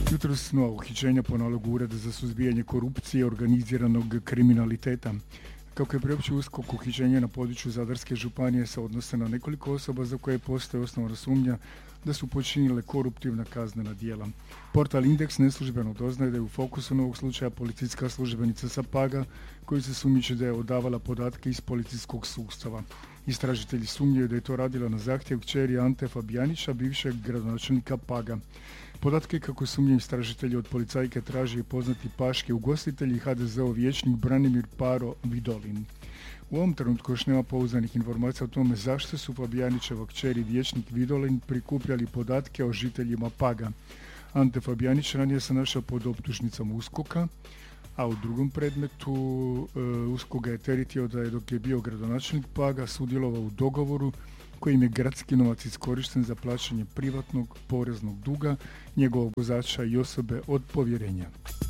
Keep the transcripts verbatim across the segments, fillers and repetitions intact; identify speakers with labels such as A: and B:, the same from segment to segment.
A: Jutros nova uhićenja po nalogu Ureda za suzbijanje korupcije i organiziranog kriminaliteta. Kako je priopćio USKOK, uhićenje na području Zadarske županije se odnose na nekoliko osoba za koje postoje osnovana sumnja da su počinile koruptivna kaznena djela. Portal Indeks neslužbeno doznaje da je u fokusu novog slučaja policijska službenica sa Paga, koju se sumnjiči da je odavala podatke iz policijskog sustava. Istražitelji sumnjaju da je to radila na zahtjev kćeri Ante Fabijanića, bivšeg gradonačelnika Paga. Podatke kako sumnjaju istražitelji od policajke traži je poznati paški ugostitelj i ha de zeo vijećnik Branimir Paro Vidolin. U ovom trenutku još nema pouzdanih informacija o tome zašto su Fabijanićeva kćeri vijećnik Vidolin prikupljali podatke o žiteljima Paga. Ante Fabijanić ranije se našao pod optužnicom USKOK-a, a u drugom predmetu uh, USKOK ga je teretio da je dok je bio gradonačelnik Paga sudjelovao u dogovoru kojim je gradski novac iskorišten za plaćanje privatnog poreznog duga njegovog vozača i osobe od povjerenja.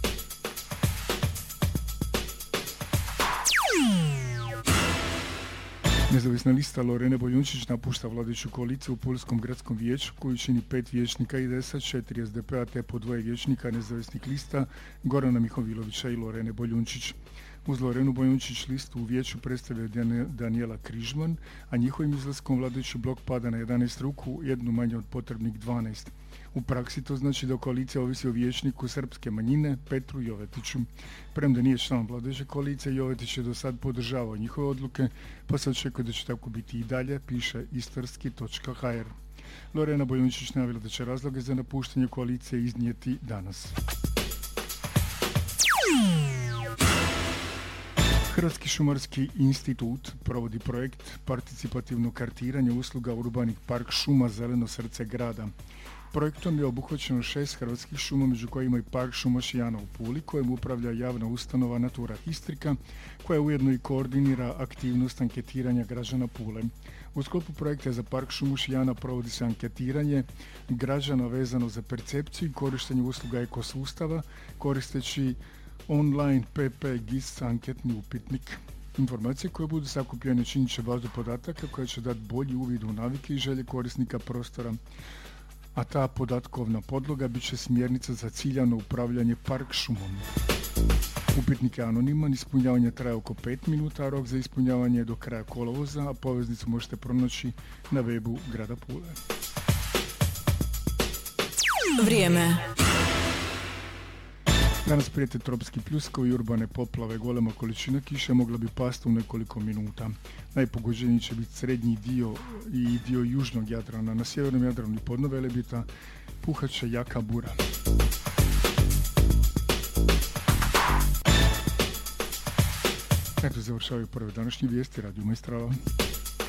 A: Nezavisna lista Lorene Boljunčić napušta vladajuću koaliciju u Pulskom gradskom vijeću koju čini pet vijećnika I D S-a, četiri es de pe a te po dvoje vijećnika nezavisnih lista Gorana Mihovilovića i Lorene Boljunčić. Uz Lorenu Boljunčić listu u vijeću predstavlja Danijela Križman, a njihovim izlaskom vladajući blok pada na jedanaest ruku, jednu manje od potrebnih dvanaest. U praksi to znači da koalicija ovisi o vijećniku srpske manjine Petru Jovetiću. Premda nije član vladajuće koalicije, Jovetić je do sad podržavao njihove odluke, pa se očekuje da će tako biti I dalje, piše istarski točka ha er. Lorena Boljunčić najavila da će razloge za napuštanje koalicije iznijeti danas. Hrvatski šumarski institut provodi projekt participativno kartiranje usluga urbanih park šuma Zeleno srce grada. Projektom je obuhvaćeno šest hrvatskih šuma, među kojima i park šuma Šijana u Puli, kojem upravlja javna ustanova Natura Histrika, koja ujedno i koordinira aktivnost anketiranja građana Pule. U sklopu projekta za park šumu Šijana provodi se anketiranje građana vezano za percepciju i korištenje usluga ekosustava, koristeći online pe pe ge i es anketni upitnik. Informacije koje budu sakupljene činit će bazu podataka koja će dati bolji uvid u navike i želje korisnika prostora, a ta podatkovna podloga bit će smjernica za ciljano upravljanje park šumom. Upitnik je anoniman, ispunjavanje traje oko pet minuta, a rok za ispunjavanje je do kraja kolovoza, a poveznicu možete pronaći na webu grada Pule.
B: Vrijeme.
A: Danas prijete tropski pljuskovi i urbane poplave. Golema količina kiše mogla bi pasti u nekoliko minuta. Najpogođeniji će biti srednji dio i dio južnog Jadrana. Na sjevernom Jadranu i podno Velebita puhat će jaka bura. Eto završavaju prve današnje vijesti Radio Maestrala.